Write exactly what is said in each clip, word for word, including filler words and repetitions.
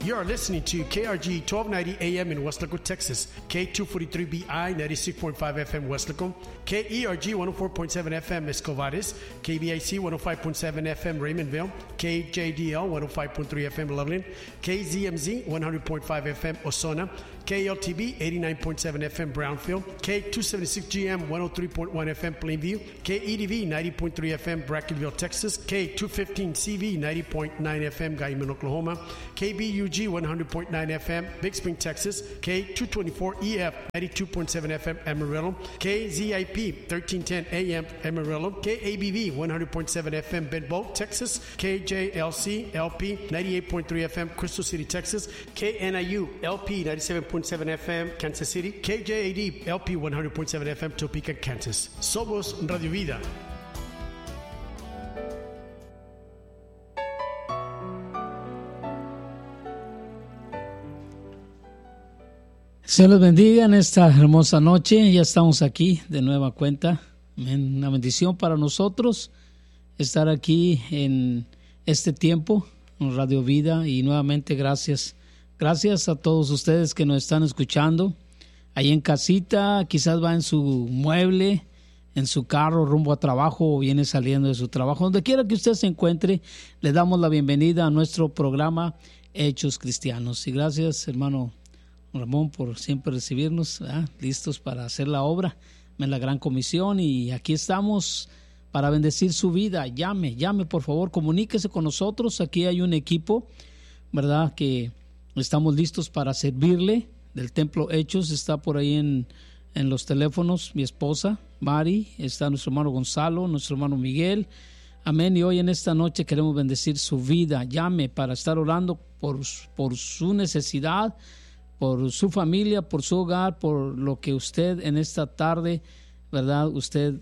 You are listening to K R G twelve ninety A M in Westlaco, Texas, K two forty-three B I ninety-six point five F M Westlaco, K E R G one oh four point seven F M Escovares, K B I C one oh five point seven F M Raymondville, K J D L one oh five point three F M Loveland, K Z M Z one hundred point five F M Ozona, K L T B eighty-nine point seven F M Brownfield, K two seventy-six G M one oh three point one F M Plainview, K E D V ninety point three F M Brackenville, Texas, K two fifteen C V ninety point nine F M Guyman, Oklahoma, K B U G one hundred point nine F M Big Spring, Texas, K two twenty-four E F ninety-two point seven F M Amarillo, K Z I P thirteen ten A M Amarillo, K A B V one hundred point seven F M Benbow, Texas, K J L C L P ninety-eight point three F M Crystal City, Texas, K N I U L P ninety-seven point seven F M Kansas City, K J A D L P one hundred point seven F M Topeka, Kansas. Somos Radio Vida. Señor los bendiga en esta hermosa noche. Ya estamos aquí de nueva cuenta. Una bendición para nosotros estar aquí en este tiempo en Radio Vida, y nuevamente gracias. Gracias a todos ustedes que nos están escuchando ahí en casita, quizás va en su mueble, en su carro, rumbo a trabajo, o viene saliendo de su trabajo. Donde quiera que usted se encuentre, le damos la bienvenida a nuestro programa Hechos Cristianos. Y gracias, hermano Ramón, por siempre recibirnos, ¿verdad? Listos para hacer la obra en la gran comisión, y aquí estamos para bendecir su vida. Llame, llame por favor, comuníquese con nosotros. Aquí hay un equipo, ¿verdad?, que estamos listos para servirle. Del Templo Hechos está por ahí en, en los teléfonos mi esposa Mari, está nuestro hermano Gonzalo, nuestro hermano Miguel. Amén. Y hoy en esta noche queremos bendecir su vida. Llame para estar orando por, por su necesidad, por su familia, por su hogar, por lo que usted en esta tarde, ¿verdad?, usted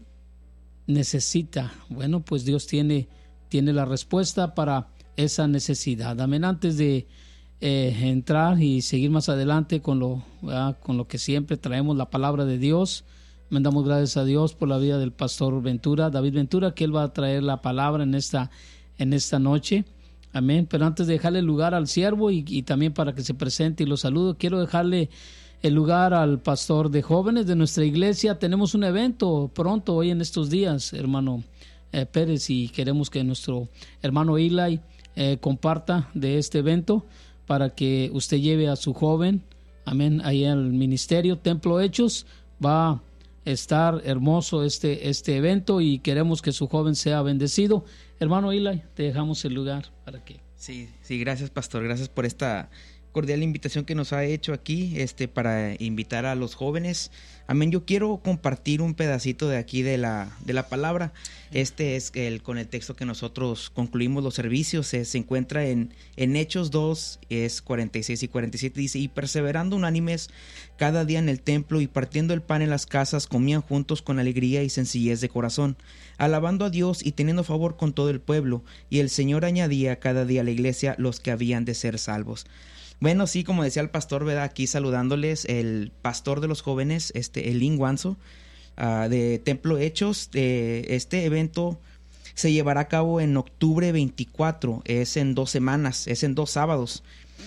necesita. Bueno, pues Dios tiene, tiene la respuesta para esa necesidad. Amén. Antes de eh, entrar y seguir más adelante con lo, ¿verdad?, con lo que siempre traemos, la palabra de Dios, me damos gracias a Dios por la vida del pastor Ventura, David Ventura, que él va a traer la palabra en esta, en esta noche. Amén. Pero antes de dejarle el lugar al siervo y, y también para que se presente y lo saludo, quiero dejarle el lugar al pastor de jóvenes de nuestra iglesia. Tenemos un evento pronto hoy en estos días, hermano eh, Pérez, y queremos que nuestro hermano Eli eh, comparta de este evento para que usted lleve a su joven. Amén. Ahí en el ministerio Templo Hechos va a estar hermoso este, este evento, y queremos que su joven sea bendecido. Hermano Eli, te dejamos el lugar para que... Sí, sí, gracias, pastor. Gracias por esta cordial invitación que nos ha hecho aquí, este, para invitar a los jóvenes. Amén. Yo quiero compartir un pedacito de aquí de la, de la palabra. Este es el, con el texto que nosotros concluimos los servicios. Se, se encuentra en, en Hechos dos, es cuarenta y seis y cuarenta y siete. Dice: y perseverando unánimes cada día en el templo y partiendo el pan en las casas, comían juntos con alegría y sencillez de corazón, alabando a Dios y teniendo favor con todo el pueblo. Y el Señor añadía cada día a la iglesia los que habían de ser salvos. Bueno, sí, como decía el pastor, ¿verdad?, aquí saludándoles el pastor de los jóvenes, este Elín Guanzo, uh, de Templo Hechos. De este evento se llevará a cabo en octubre veinticuatro, es en dos semanas, es en dos sábados.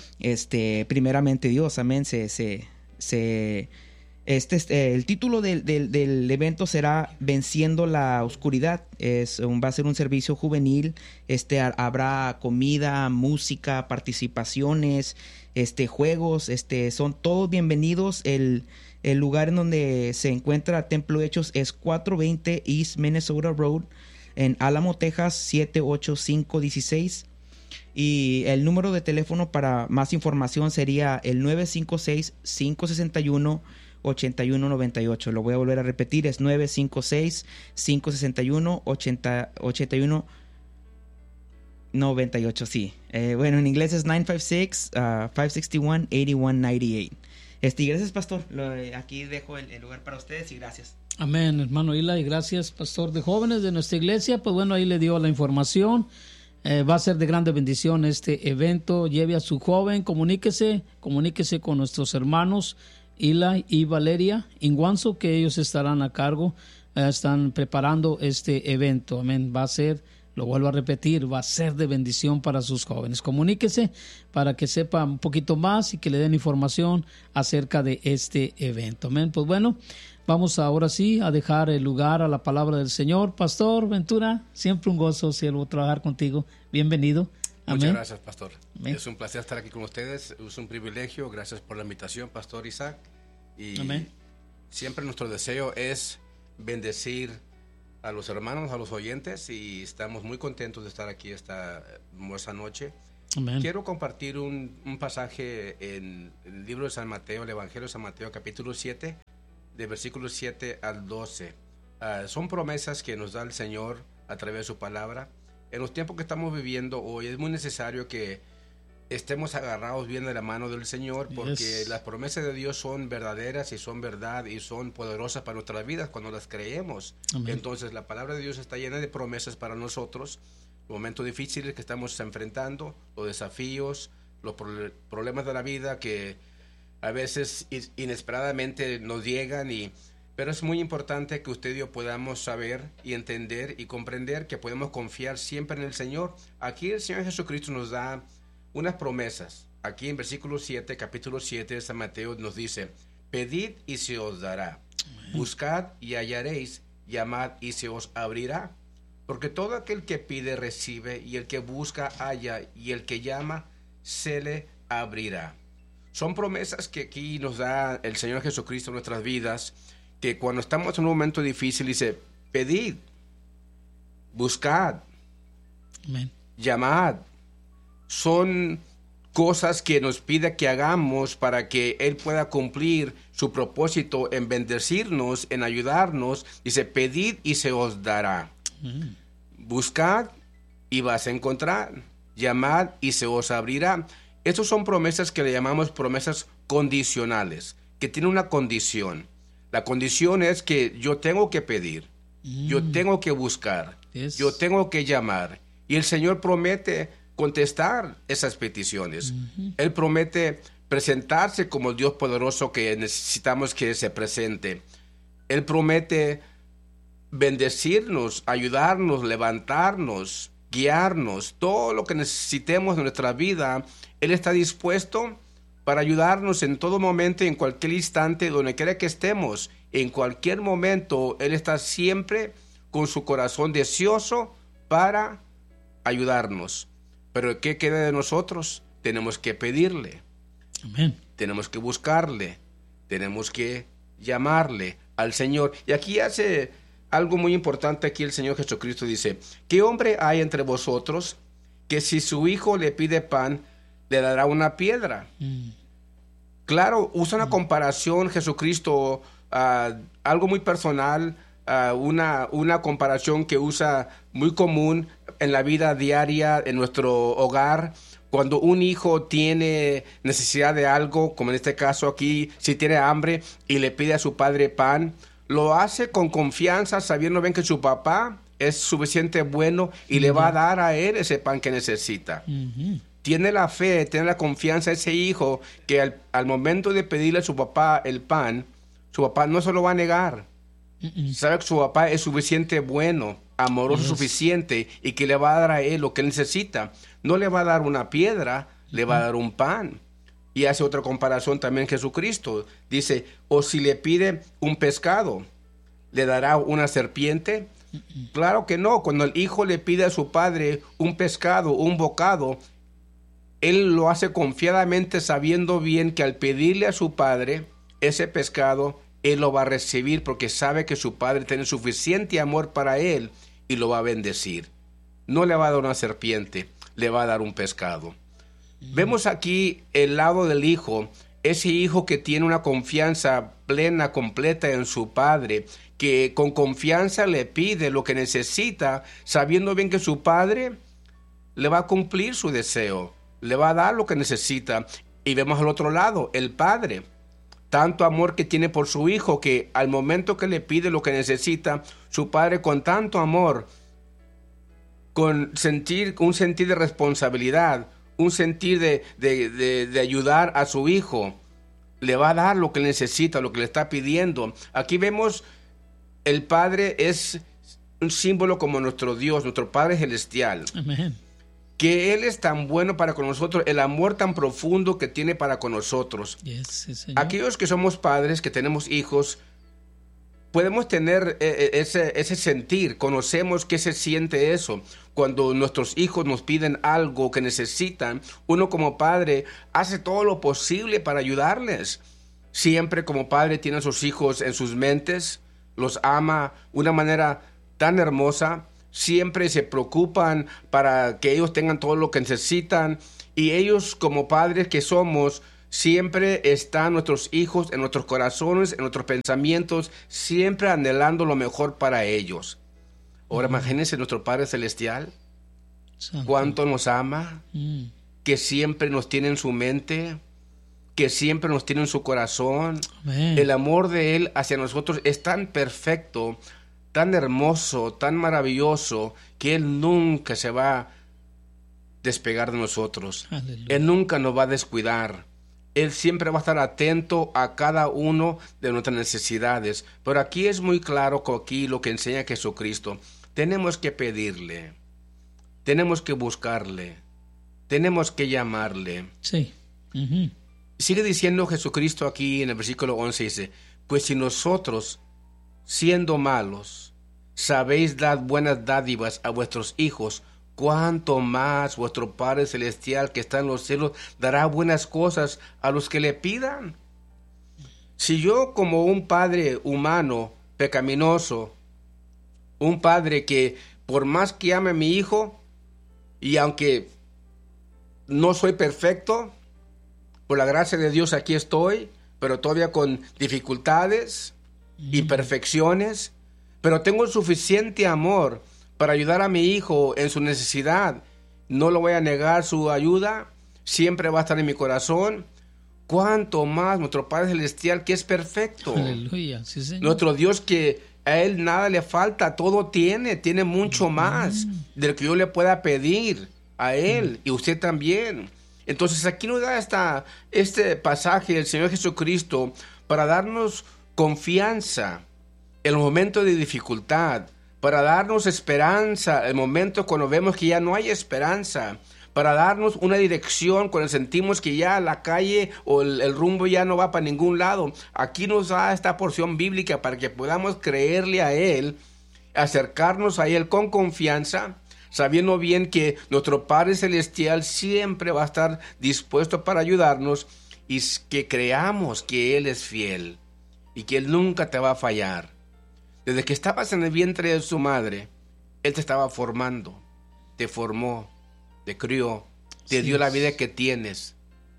Este, primeramente Dios, amén. Se, se, se, este, este, el título del, del, del evento será Venciendo la Oscuridad. Es, va a ser un servicio juvenil. Este, habrá comida, música, participaciones, este, juegos, este, son todos bienvenidos. El, el lugar en donde se encuentra Templo Hechos es cuatrocientos veinte East Minnesota Road en Álamo, Texas, siete ocho cinco uno seis. Y el número de teléfono para más información sería el nueve cinco seis, cinco seis uno, ocho uno nueve ocho. Lo voy a volver a repetir, es nueve cinco seis, cinco seis uno, ocho uno nueve ocho, sí. Eh, bueno, en inglés es nueve cinco seis, cinco seis uno, ocho uno nueve ocho. Este, y gracias, pastor. Lo, aquí dejo el, el lugar para ustedes y gracias. Amén, hermano Eli, gracias, pastor de jóvenes de nuestra iglesia. Pues bueno, ahí le dio la información. Eh, va a ser de grande bendición este evento. Lleve a su joven, comuníquese, comuníquese con nuestros hermanos Eli y Valeria Inguanzo, que ellos estarán a cargo, eh, están preparando este evento. Amén. Va a ser lo vuelvo a repetir, va a ser de bendición para sus jóvenes. Comuníquese para que sepa un poquito más y que le den información acerca de este evento. Amén. Pues bueno, vamos ahora sí a dejar el lugar a la palabra del Señor. Pastor Ventura, siempre un gozo, siervo, trabajar contigo. Bienvenido. Amén. Muchas gracias, Pastor. Amén. Es un placer estar aquí con ustedes. Es un privilegio. Gracias por la invitación, Pastor Isaac. Y Amén. siempre nuestro deseo es bendecir a los hermanos, a los oyentes, y estamos muy contentos de estar aquí esta hermosa noche. Amén. Quiero compartir un, un pasaje en el libro de San Mateo, el Evangelio de San Mateo, capítulo siete, de versículos siete al doce. Uh, son promesas que nos da el Señor a través de su palabra. En los tiempos que estamos viviendo hoy es muy necesario que estemos agarrados bien de la mano del Señor, porque Yes. las promesas de Dios son verdaderas y son verdad y son poderosas para nuestras vidas cuando las creemos. Amén. Entonces la palabra de Dios está llena de promesas para nosotros. Momentos difíciles que estamos enfrentando, los desafíos, los pro- problemas de la vida que a veces inesperadamente nos llegan, y pero es muy importante que usted y yo podamos saber y entender y comprender que podemos confiar siempre en el Señor. Aquí el Señor Jesucristo nos da unas promesas. Aquí en versículo siete, capítulo siete de San Mateo nos dice: pedid y se os dará, buscad y hallaréis, llamad y se os abrirá. Porque todo aquel que pide recibe, y el que busca halla, y el que llama se le abrirá. Son promesas que aquí nos da el Señor Jesucristo en nuestras vidas, que cuando estamos en un momento difícil dice: pedid, buscad, Amén. llamad. Son cosas que nos pide que hagamos para que Él pueda cumplir su propósito en bendecirnos, en ayudarnos. Dice: pedid y se os dará. Amén. Buscad y vas a encontrar. Llamad y se os abrirá. Estas son promesas que le llamamos promesas condicionales, que tienen una condición. La condición es que yo tengo que pedir, mm. yo tengo que buscar, yes. yo tengo que llamar. Y el Señor promete contestar esas peticiones. Mm-hmm. Él promete presentarse como el Dios poderoso que necesitamos que se presente. Él promete bendecirnos, ayudarnos, levantarnos, guiarnos, todo lo que necesitemos en nuestra vida. Él está dispuesto para ayudarnos en todo momento, en cualquier instante, donde quiera que estemos. En cualquier momento, Él está siempre con su corazón deseoso para ayudarnos. Pero ¿qué queda de nosotros? Tenemos que pedirle. Amén. Tenemos que buscarle. Tenemos que llamarle al Señor. Y aquí hace algo muy importante. Aquí el Señor Jesucristo dice: ¿qué hombre hay entre vosotros que si su hijo le pide pan, le dará una piedra? Mm. Claro, usa una mm. comparación Jesucristo, uh, algo muy personal, uh, una, una comparación que usa muy común en la vida diaria, en nuestro hogar. Cuando un hijo tiene necesidad de algo, como en este caso aquí, si tiene hambre y le pide a su padre pan, lo hace con confianza, sabiendo bien que su papá es suficiente bueno y mm-hmm. le va a dar a él ese pan que necesita. Mm-hmm. Tiene la fe, tiene la confianza ese hijo que al, al momento de pedirle a su papá el pan, su papá no se lo va a negar. Mm-mm. Sabe que su papá es suficiente bueno, amoroso yes. suficiente, y que le va a dar a él lo que él necesita. No le va a dar una piedra, mm-hmm. le va a dar un pan. Y hace otra comparación también Jesucristo. Dice: o si le pide un pescado, ¿le dará una serpiente? Mm-mm. Claro que no. Cuando el hijo le pide a su padre un pescado, un bocado, él lo hace confiadamente, sabiendo bien que al pedirle a su padre ese pescado, él lo va a recibir, porque sabe que su padre tiene suficiente amor para él y lo va a bendecir. No le va a dar una serpiente, le va a dar un pescado. Mm. Vemos aquí el lado del hijo, ese hijo que tiene una confianza plena, completa en su padre, que con confianza le pide lo que necesita, sabiendo bien que su padre le va a cumplir su deseo, le va a dar lo que necesita. Y vemos al otro lado, el padre, tanto amor que tiene por su hijo, que al momento que le pide lo que necesita, su padre con tanto amor, con sentir, un sentir de responsabilidad, un sentir de, de, de, de ayudar a su hijo, le va a dar lo que necesita, lo que le está pidiendo. Aquí vemos, el padre es un símbolo como nuestro Dios, nuestro Padre Celestial. Amén. Que Él es tan bueno para con nosotros, el amor tan profundo que tiene para con nosotros. Yes, sí, Señor. Aquellos que somos padres, que tenemos hijos, podemos tener eh, ese, ese sentir, conocemos qué se siente eso. Cuando nuestros hijos nos piden algo que necesitan, uno como padre hace todo lo posible para ayudarles. Siempre como padre tiene a sus hijos en sus mentes, los ama de una manera tan hermosa. Siempre se preocupan para que ellos tengan todo lo que necesitan, y ellos como padres que somos, siempre están nuestros hijos en nuestros corazones, en nuestros pensamientos, siempre anhelando lo mejor para ellos. Ahora, mm. imagínense nuestro Padre Celestial, Santo. Cuánto nos ama, mm. que siempre nos tiene en su mente, que siempre nos tiene en su corazón. Amén. El amor de Él hacia nosotros es tan perfecto, tan hermoso, tan maravilloso, que Él nunca se va a despegar de nosotros. Aleluya. Él nunca nos va a descuidar. Él siempre va a estar atento a cada uno de nuestras necesidades. Pero aquí es muy claro que aquí lo que enseña Jesucristo. Tenemos que pedirle, tenemos que buscarle, tenemos que llamarle. Sí. Uh-huh. Sigue diciendo Jesucristo aquí en el versículo once, dice, pues si nosotros, siendo malos, sabéis dar buenas dádivas a vuestros hijos, cuánto más vuestro Padre Celestial que está en los cielos dará buenas cosas a los que le pidan. Si yo, como un padre humano, pecaminoso, un padre que por más que ame a mi hijo, y aunque no soy perfecto, por la gracia de Dios aquí estoy, pero todavía con dificultades, imperfecciones, pero tengo el suficiente amor para ayudar a mi hijo en su necesidad. No lo voy a negar su ayuda, siempre va a estar en mi corazón. Cuánto más nuestro Padre Celestial, que es perfecto. Aleluya, sí, Señor. Nuestro Dios, que a Él nada le falta, todo tiene, tiene mucho más mm. de lo que yo le pueda pedir a Él, mm. y usted también. Entonces aquí nos da esta, este pasaje del Señor Jesucristo para darnos confianza en los momentos de dificultad, para darnos esperanza en el momento cuando vemos que ya no hay esperanza, para darnos una dirección cuando sentimos que ya la calle o el, el rumbo ya no va para ningún lado. Aquí nos da esta porción bíblica para que podamos creerle a Él, acercarnos a Él con confianza, sabiendo bien que nuestro Padre Celestial siempre va a estar dispuesto para ayudarnos, y que creamos que Él es fiel y que Él nunca te va a fallar. Desde que estabas en el vientre de su madre, Él te estaba formando, te formó, te crió, te sí. dio la vida que tienes,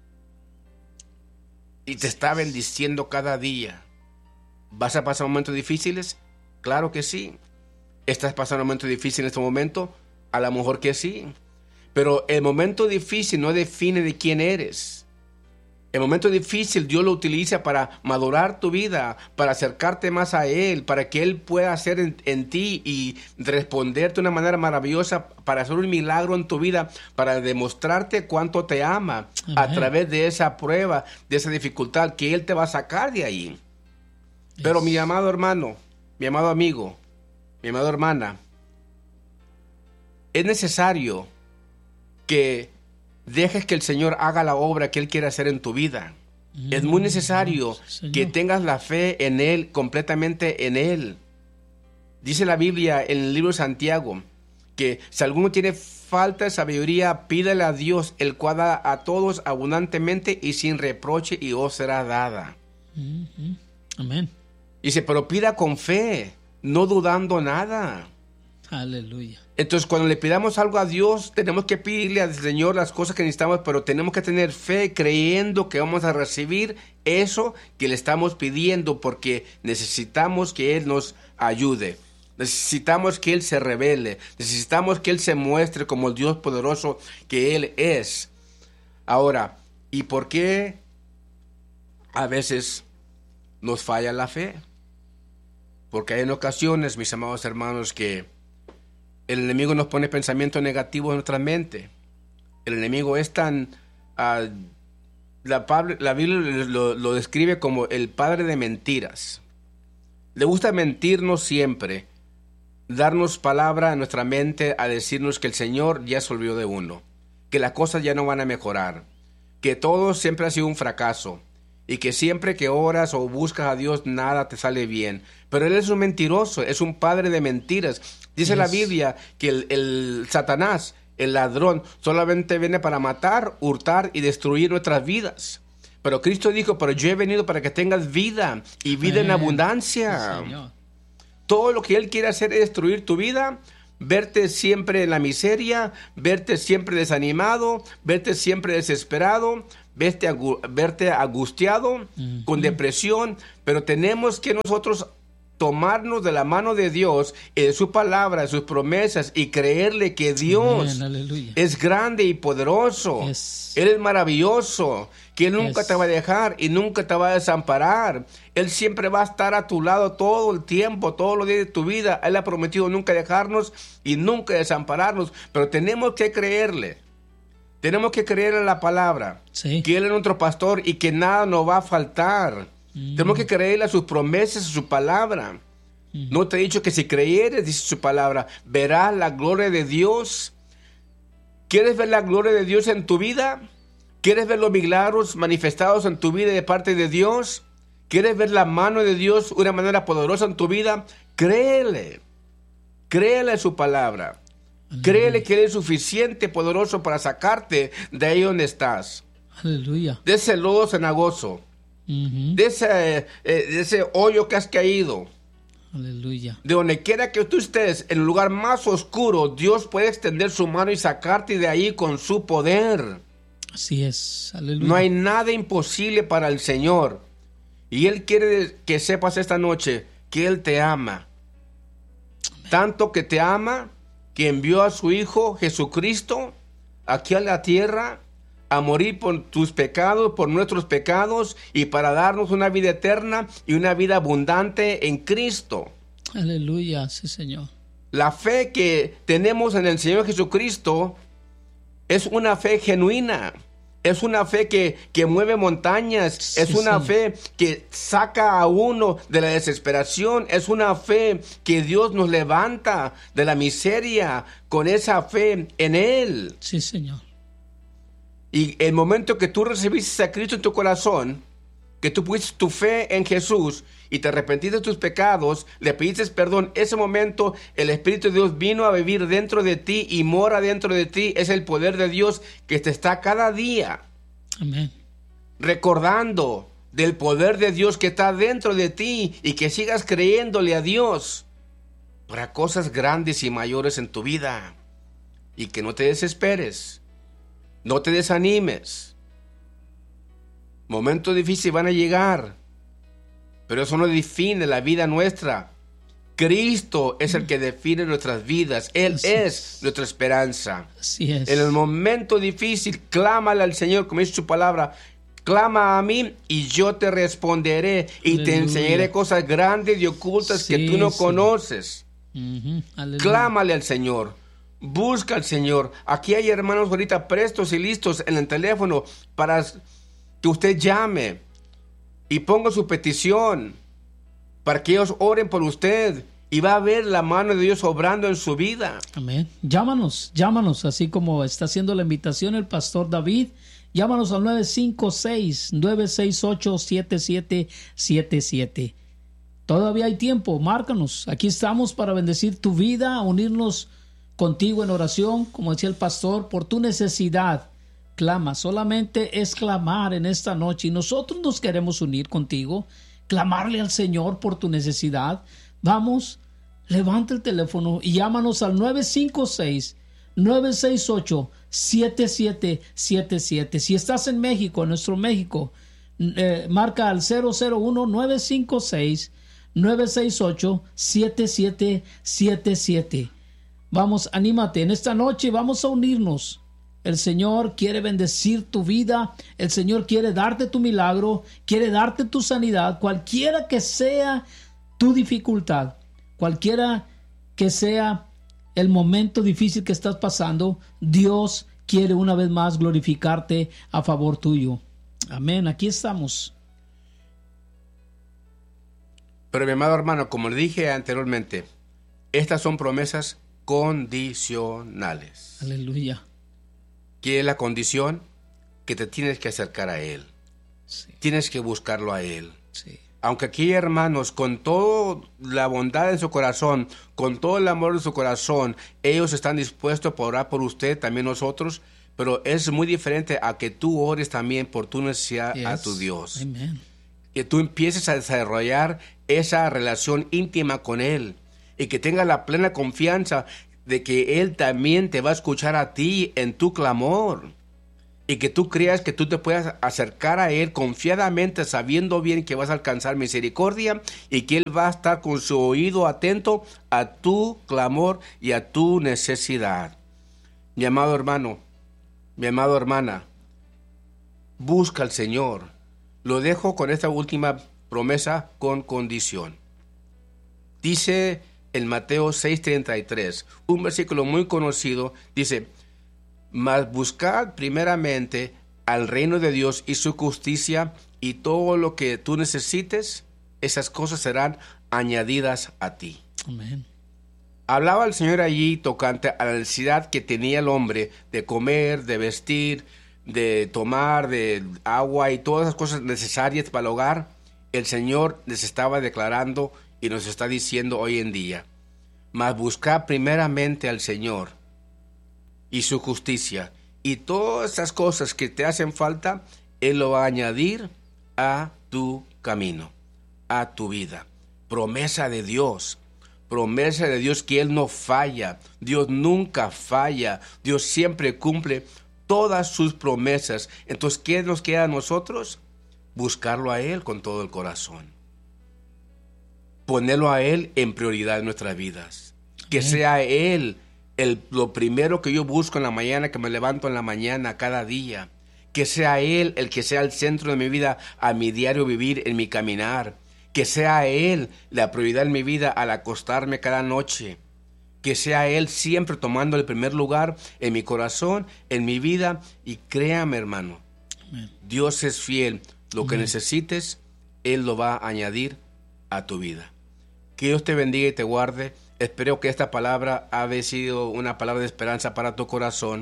y te está bendiciendo cada día. ¿Vas a pasar momentos difíciles? Claro que sí. ¿Estás pasando momentos difíciles en este momento? A lo mejor que sí. Pero el momento difícil no define de quién eres. El momento difícil Dios lo utiliza para madurar tu vida, para acercarte más a Él, para que Él pueda hacer en, en ti y responderte de una manera maravillosa, para hacer un milagro en tu vida, para demostrarte cuánto te ama. Amén. A través de esa prueba, de esa dificultad, que Él te va a sacar de ahí. Yes. Pero mi amado hermano, mi amado amigo, mi amada hermana, es necesario que dejes que el Señor haga la obra que Él quiere hacer en tu vida. Mm, es muy necesario Señor. que tengas la fe en Él, completamente en Él. Dice la Biblia en el libro de Santiago, que si alguno tiene falta de sabiduría, pídale a Dios, el cual da a todos abundantemente y sin reproche, y os será dada. Mm-hmm. Amén. Dice, pero pida con fe, no dudando nada. Aleluya. Entonces, cuando le pidamos algo a Dios, tenemos que pedirle al Señor las cosas que necesitamos, pero tenemos que tener fe, creyendo que vamos a recibir eso que le estamos pidiendo, porque necesitamos que Él nos ayude. Necesitamos que Él se revele. Necesitamos que Él se muestre como el Dios poderoso que Él es. Ahora, ¿y por qué a veces nos falla la fe? Porque hay en ocasiones, mis amados hermanos, que el enemigo nos pone pensamientos negativos en nuestra mente. El enemigo es tan... Uh, la, la Biblia lo, lo describe como el padre de mentiras. Le gusta mentirnos siempre. darnos palabra en nuestra mente a decirnos que el Señor ya se olvidó de uno, que las cosas ya no van a mejorar, que todo siempre ha sido un fracaso y que siempre que oras o buscas a Dios nada te sale bien. Pero Él es un mentiroso, es un padre de mentiras. Dice yes. la Biblia que el, el Satanás, el ladrón, solamente viene para matar, hurtar y destruir nuestras vidas. Pero Cristo dijo, pero yo he venido para que tengas vida y vida Amén. En abundancia. Sí, todo lo que Él quiere hacer es destruir tu vida, verte siempre en la miseria, verte siempre desanimado, verte siempre desesperado, verte, agu- verte angustiado, uh-huh. con depresión. Pero tenemos que nosotros tomarnos de la mano de Dios, de su palabra, de sus promesas y creerle que Dios Amén, es grande y poderoso. Yes. Él es maravilloso, que Él nunca yes. te va a dejar y nunca te va a desamparar. Él siempre va a estar a tu lado todo el tiempo, todos los días de tu vida. Él ha prometido nunca dejarnos y nunca desampararnos, pero tenemos que creerle. Tenemos que creer en la palabra, sí. que Él es nuestro pastor y que nada nos va a faltar. Mm. Tenemos que creerle a sus promesas, a su palabra. Mm. No te he dicho que si creyeres, dice su palabra, verás la gloria de Dios. ¿Quieres ver la gloria de Dios en tu vida? ¿Quieres ver los milagros manifestados en tu vida de parte de Dios? ¿Quieres ver la mano de Dios de una manera poderosa en tu vida? Créele. Créele a su palabra. Aleluya. Créele que Él es suficiente, poderoso para sacarte de ahí donde estás. Aleluya. De ese lodo cenagoso. Uh-huh. De ese, eh, de ese hoyo que has caído. Aleluya. De donde quiera que tú estés, en el lugar más oscuro, Dios puede extender su mano y sacarte de ahí con su poder. Así es. Aleluya. No hay nada imposible para el Señor. Y Él quiere que sepas esta noche que Él te ama. Amén. Tanto que te ama, que envió a su Hijo Jesucristo aquí a la tierra a morir por tus pecados, por nuestros pecados, y para darnos una vida eterna y una vida abundante en Cristo. Aleluya, sí, Señor. La fe que tenemos en el Señor Jesucristo es una fe genuina. Es una fe que, que mueve montañas. Sí, es una sí. fe que saca a uno de la desesperación. Es una fe que Dios nos levanta de la miseria con esa fe en Él. Sí, Señor. Y el momento que tú recibiste a Cristo en tu corazón, que tú pusiste tu fe en Jesús y te arrepentiste de tus pecados, le pediste perdón, ese momento el Espíritu de Dios vino a vivir dentro de ti y mora dentro de ti. Es el poder de Dios que te está cada día Amén. recordando del poder de Dios que está dentro de ti, y que sigas creyéndole a Dios para cosas grandes y mayores en tu vida, y que no te desesperes. No te desanimes. Momentos difíciles van a llegar, pero eso no define la vida nuestra. Cristo es el que define nuestras vidas. Él Así es, es nuestra esperanza. Así es. En el momento difícil, clámale al Señor, como dice su palabra. Clama a mí y yo te responderé y Aleluya. Te enseñaré cosas grandes y ocultas sí, que tú no sí. conoces. Uh-huh. Clámale al Señor. Busca al Señor. Aquí hay hermanos ahorita prestos y listos en el teléfono para que usted llame y ponga su petición para que ellos oren por usted, y va a ver la mano de Dios obrando en su vida. Amén. Llámanos, llámanos, así como está haciendo la invitación el pastor David. Llámanos al nueve cinco seis, nueve seis ocho, siete siete siete siete. Todavía hay tiempo, márcanos. Aquí estamos para bendecir tu vida, unirnos contigo en oración, como decía el pastor, por tu necesidad. Clama, solamente es clamar en esta noche, y nosotros nos queremos unir contigo, clamarle al Señor por tu necesidad. Vamos, levanta el teléfono y llámanos al nueve cinco seis, nueve seis ocho, siete siete siete siete. Si estás en México, en nuestro México, eh, marca al cero cero uno, nueve cinco seis, nueve seis ocho, siete siete siete siete. Vamos, anímate, en esta noche vamos a unirnos. El Señor quiere bendecir tu vida, el Señor quiere darte tu milagro, quiere darte tu sanidad, cualquiera que sea tu dificultad, cualquiera que sea el momento difícil que estás pasando, Dios quiere una vez más glorificarte a favor tuyo. Amén, aquí estamos. Pero mi amado hermano, como le dije anteriormente, Estas son promesas condicionales. Aleluya. ¿Qué es la condición? Que te tienes que acercar a Él. Sí. Tienes que buscarlo a Él. Sí. Aunque aquí, hermanos, con toda la bondad de su corazón, con todo el amor de su corazón, ellos están dispuestos a orar por usted, también nosotros, pero es muy diferente a que tú ores también por tu necesidad Yes. a tu Dios. Amen. Que tú empieces a desarrollar esa relación íntima con Él y que tengas la plena confianza de que Él también te va a escuchar a ti en tu clamor. Y que tú creas que tú te puedas acercar a Él confiadamente, sabiendo bien que vas a alcanzar misericordia y que Él va a estar con su oído atento a tu clamor y a tu necesidad. Mi amado hermano, mi amado hermana, busca al Señor. Lo dejo con esta última promesa con condición. Dice en Mateo seis treinta y tres, un versículo muy conocido, dice: mas buscad primeramente al reino de Dios y su justicia, y todo lo que tú necesites, esas cosas serán añadidas a ti. Amén. Hablaba el Señor allí tocante a la necesidad que tenía el hombre de comer, de vestir, de tomar, de agua y todas esas cosas necesarias para el hogar. El Señor les estaba declarando y nos está diciendo hoy en día: mas buscad primeramente al Señor y su justicia, y todas esas cosas que te hacen falta, Él lo va a añadir a tu camino, a tu vida. Promesa de Dios, promesa de Dios que Él no falla. Dios nunca falla. Dios siempre cumple todas sus promesas. Entonces, ¿qué nos queda a nosotros? Buscarlo a Él con todo el corazón. Ponerlo a Él en prioridad en nuestras vidas. Que Amén. sea Él El, lo primero que yo busco en la mañana, que me levanto en la mañana cada día. Que sea Él el que sea el centro de mi vida, a mi diario vivir, en mi caminar. Que sea Él la prioridad en mi vida al acostarme cada noche. Que sea Él siempre tomando el primer lugar en mi corazón, en mi vida. Y créame, hermano, Amén. Dios es fiel. Lo que Amén. necesites, Él lo va a añadir a tu vida. Que Dios te bendiga y te guarde. Espero que esta palabra haya sido una palabra de esperanza para tu corazón.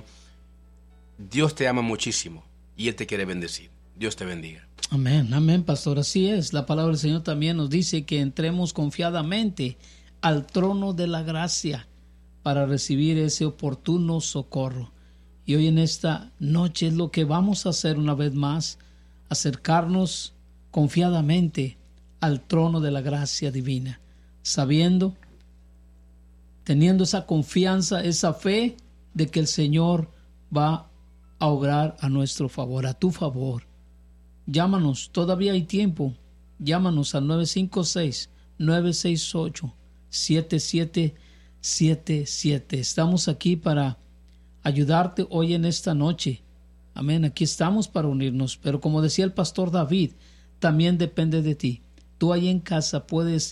Dios te ama muchísimo y Él te quiere bendecir. Dios te bendiga. Amén, amén, pastor. Así es. La palabra del Señor también nos dice que entremos confiadamente al trono de la gracia para recibir ese oportuno socorro. Y hoy en esta noche es lo que vamos a hacer una vez más: acercarnos confiadamente al trono de la gracia divina, sabiendo, teniendo esa confianza, esa fe de que el Señor va a obrar a nuestro favor, a tu favor. Llámanos, todavía hay tiempo. Llámanos al nueve cinco seis, nueve seis ocho, siete siete siete siete. Estamos aquí para ayudarte hoy en esta noche. Amén, aquí estamos para unirnos. Pero como decía el pastor David, también depende de ti. Tú ahí en casa puedes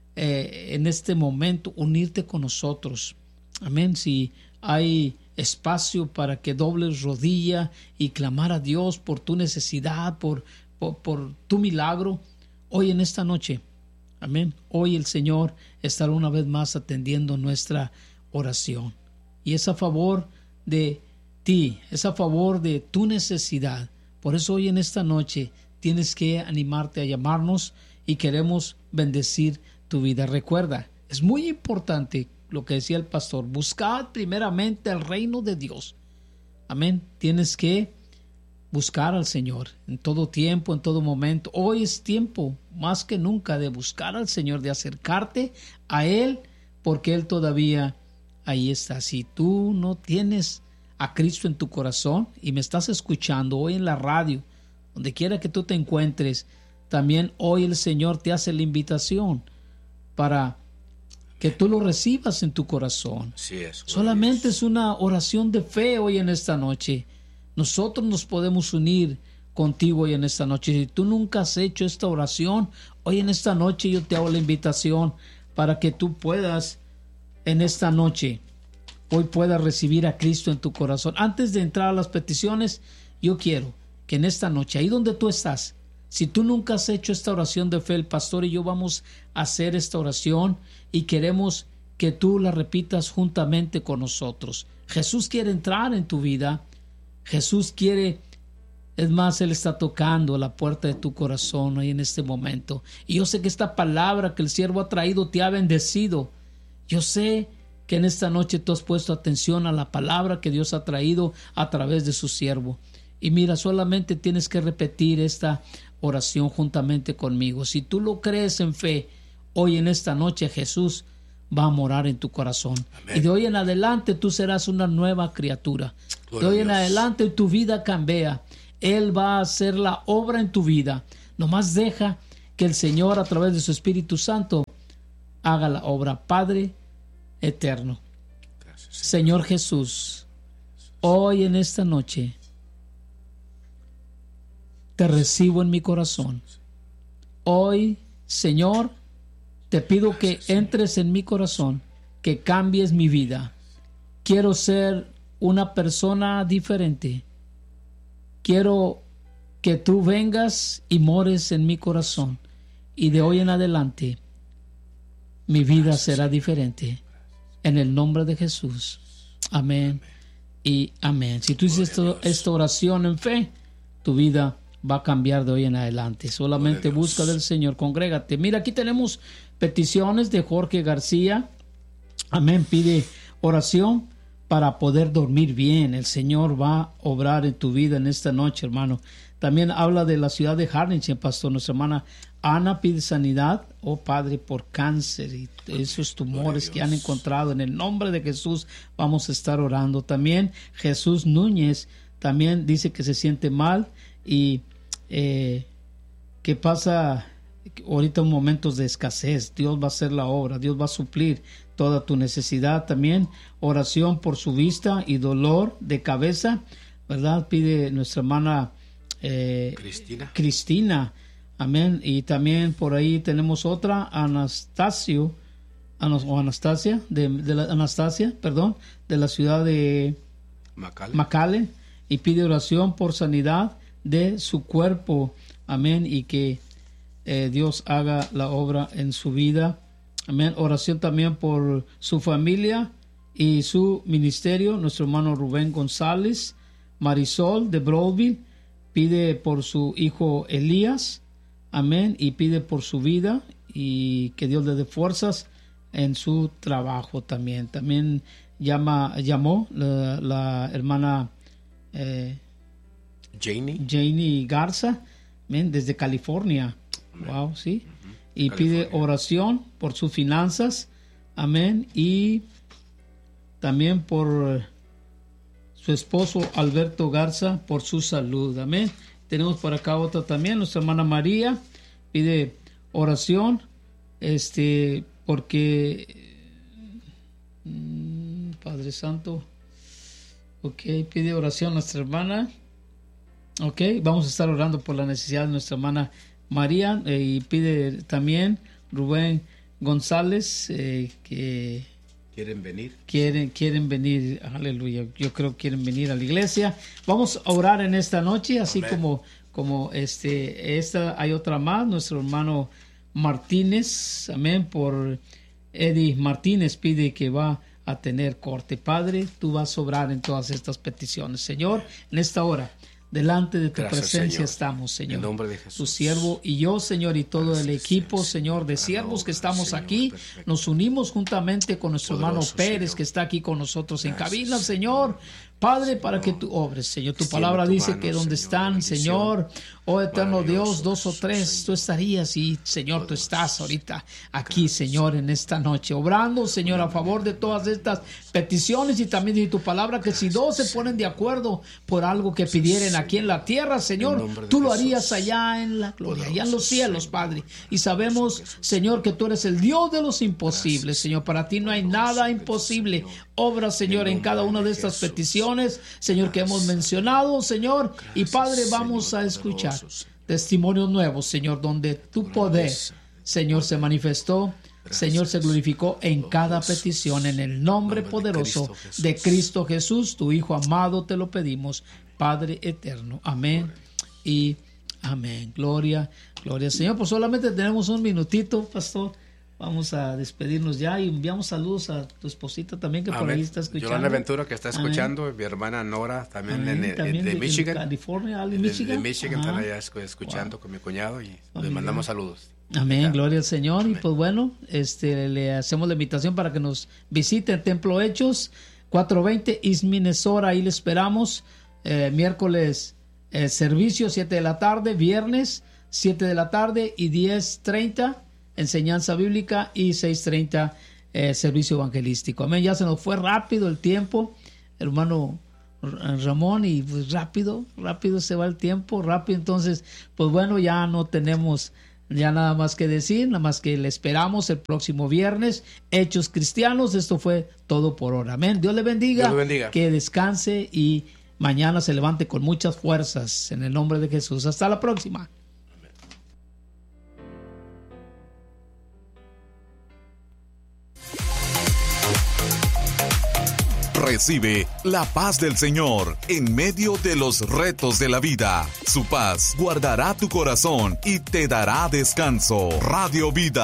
Eh, en este momento unirte con nosotros. Amén. Si hay espacio para que dobles rodilla y clamar a Dios por tu necesidad, por, por, por tu milagro, hoy en esta noche, amén, hoy el Señor estará una vez más atendiendo nuestra oración. Y es a favor de ti, es a favor de tu necesidad. Por eso hoy en esta noche tienes que animarte a llamarnos y queremos bendecir tu vida. Recuerda, es muy importante lo que decía el pastor: buscad primeramente el reino de Dios. Amén. Tienes que buscar al Señor en todo tiempo, en todo momento. Hoy es tiempo más que nunca de buscar al Señor, de acercarte a Él, porque Él todavía ahí está. Si tú no tienes a Cristo en tu corazón y me estás escuchando hoy en la radio, donde quiera que tú te encuentres, también hoy el Señor te hace la invitación para que tú lo recibas en tu corazón. Sí, es. Solamente es una oración de fe hoy en esta noche. Nosotros nos podemos unir contigo hoy en esta noche. Si tú nunca has hecho esta oración, hoy en esta noche yo te hago la invitación para que tú puedas en esta noche, hoy puedas recibir a Cristo en tu corazón. Antes de entrar a las peticiones, yo quiero que en esta noche, ahí donde tú estás, si tú nunca has hecho esta oración de fe, el pastor y yo vamos a hacer esta oración y queremos que tú la repitas juntamente con nosotros. Jesús quiere entrar en tu vida. Jesús quiere, es más, Él está tocando la puerta de tu corazón ahí en este momento. Y yo sé que esta palabra que el siervo ha traído te ha bendecido. Yo sé que en esta noche tú has puesto atención a la palabra que Dios ha traído a través de su siervo. Y mira, solamente tienes que repetir esta oración juntamente conmigo. Si tú lo crees en fe, hoy en esta noche Jesús va a morar en tu corazón. Amén. Y de hoy en adelante tú serás una nueva criatura. Gloria de hoy en adelante tu vida cambia. Él va a hacer la obra en tu vida. Nomás deja que el Señor, a través de su Espíritu Santo, haga la obra. Padre eterno, gracias, Señor Jesús, hoy en esta noche te recibo en mi corazón. Hoy, Señor, te pido que entres en mi corazón, que cambies mi vida. Quiero ser una persona diferente. Quiero que tú vengas y mores en mi corazón. Y de hoy en adelante, mi vida será diferente. En el nombre de Jesús. Amén y amén. Si tú hiciste esta oración en fe, tu vida va a cambiar de hoy en adelante. Solamente busca del Señor, congrégate. Mira, aquí tenemos peticiones de Jorge García. Amén. Pide oración para poder dormir bien. El Señor va a obrar en tu vida en esta noche, hermano. También habla de la ciudad de Harlingen, pastor. Nuestra hermana Ana pide sanidad, oh Padre, por cáncer y esos tumores que han encontrado. En el nombre de Jesús vamos a estar orando. También Jesús Núñez también dice que se siente mal y eh, que pasa ahorita momentos de escasez. Dios va a hacer la obra, Dios va a suplir toda tu necesidad. También oración por su vista y dolor de cabeza, ¿verdad? Pide nuestra hermana eh, Cristina. Cristina. Amén. Y también por ahí tenemos otra, Anastasio, o Anastasia, de, de la, Anastasia, perdón, de la ciudad de McAllen. McAllen, y pide oración por sanidad de su cuerpo. Amén. Y que eh, Dios haga la obra en su vida. Amén. Oración también por su familia y su ministerio. Nuestro hermano Rubén González. Marisol de Broadville pide por su hijo Elías. Amén. Y pide por su vida y que Dios le dé fuerzas en su trabajo también. También llama, llamó la, la hermana eh, Janie. Janie Garza, amén, desde California. Amén. Wow, sí. Uh-huh. Y California. Pide oración por sus finanzas. Amén. Y también por su esposo Alberto Garza, por su salud. Amén. Tenemos por acá otra también, nuestra hermana María pide oración, este, porque mmm, Padre Santo, ok, pide oración nuestra hermana, ok, vamos a estar orando por la necesidad de nuestra hermana María, eh, y pide también Rubén González, eh, que ¿Quieren venir? Quieren, quieren venir, aleluya. Yo creo que quieren venir a la iglesia. Vamos a orar en esta noche, así Amén. como, como este, esta, hay otra más, nuestro hermano Martínez, amén, por Eddie Martínez pide que va a tener corte. Padre, tú vas a obrar en todas estas peticiones. Señor, en esta hora, delante de tu Gracias, presencia Señor. Estamos, Señor. En nombre de Jesús. Tu siervo y yo, Señor, y todo Gracias, el equipo, Señor, de siervos que estamos Señor, aquí. Perfecto. Nos unimos juntamente con nuestro Poderoso, hermano Pérez, Señor. Que está aquí con nosotros Gracias, en cabina, Señor. Padre, para que tú obres, Señor. Tu palabra tu dice mano, que donde Señor, están, Señor, oh eterno Dios, dos o tres, Señor. Tú estarías y, Señor, tú estás ahorita aquí, Gracias. Señor, en esta noche, obrando, Señor, a favor de todas estas peticiones y también de tu palabra, que Gracias, si dos se ponen de acuerdo por algo que pidieren aquí en la tierra, Señor, tú lo harías allá en la gloria, allá en los cielos, Padre. Y sabemos, Señor, que tú eres el Dios de los imposibles, Señor. Para ti no hay nada imposible. Obra, Señor, en cada una de estas peticiones, Señor, que hemos mencionado, Señor. Y Padre, vamos a escuchar testimonios nuevos, Señor, donde tu poder, Señor, se manifestó, Señor, se glorificó en cada petición. En el nombre poderoso de Cristo Jesús, tu Hijo amado, te lo pedimos, Padre eterno. Amén y amén. Gloria, gloria al Señor. Pues solamente tenemos un minutito, pastor. vamos a despedirnos ya y enviamos saludos a tu esposita también que Amén. Por ahí está escuchando. Yolanda Ventura que está escuchando, Amén. Mi hermana Nora también, en, en, también de, de Michigan. California, de, Michigan. De Michigan están allá escuchando wow. con mi cuñado y Amén. Les mandamos saludos. Amén, acá. Gloria al Señor. Amén. Y pues bueno, este le hacemos la invitación para que nos visite el Templo Hechos, cuatrocientos veinte East Minnesota, ahí le esperamos. Eh, miércoles eh, servicio siete de la tarde, viernes siete de la tarde y diez treinta enseñanza bíblica y seis treinta eh, servicio evangelístico. Amén, ya se nos fue rápido el tiempo, hermano Ramón, y pues rápido, rápido se va el tiempo, rápido. Entonces, pues bueno, ya no tenemos ya nada más que decir, nada más que le esperamos el próximo viernes. Hechos Cristianos, esto fue todo por ahora. Amén. Dios le bendiga, Dios le bendiga. Que descanse y mañana se levante con muchas fuerzas en el nombre de Jesús. Hasta la próxima. Recibe la paz del Señor en medio de los retos de la vida. Su paz guardará tu corazón y te dará descanso. Radio Vida.